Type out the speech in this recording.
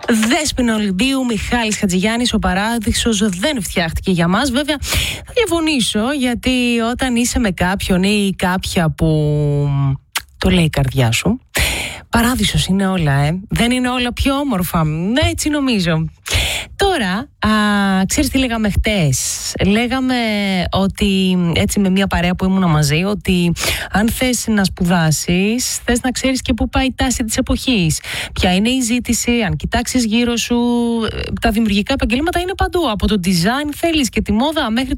Δέσποινα Ολυμπίου, Μιχάλης Χατζηγιάννης, ο παράδεισος δεν φτιάχτηκε για μας. Βέβαια, θα διαφωνήσω, γιατί όταν είσαι με κάποιον ή κάποια που το λέει η καρδιά σου, παράδεισος είναι όλα, δεν είναι όλα πιο όμορφα. Έτσι νομίζω. Τώρα, ξέρεις τι λέγαμε χτες? Λέγαμε ότι, έτσι με μια παρέα που ήμουνα μαζί, ότι αν θες να σπουδάσεις, θες να ξέρεις και πού πάει η τάση της εποχής. Ποια είναι η ζήτηση, αν κοιτάξεις γύρω σου, τα δημιουργικά επαγγέλματα είναι παντού. Από το design θέλεις και τη μόδα μέχρι